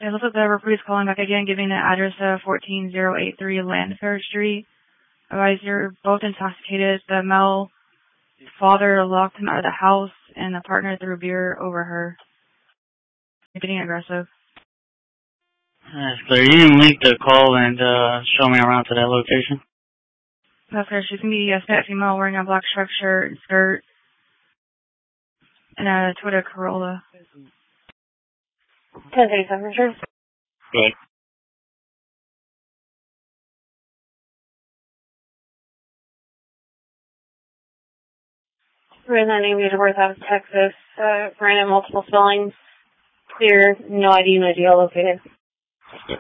It looks like the report is calling back again, giving the address of 14083 Landfair Street. Advisor, both intoxicated. The male father locked him out of the house, and the partner threw beer over her. Getting aggressive. That's clear. You didn't link the call and show me around to that location? That's clear. She's going to be a fat female wearing a black striped shirt and skirt and a Toyota Corolla. 1037, sure. Good. We're in that name, Worth out of Texas. Random multiple spellings. Clear, no ID, no geolocated.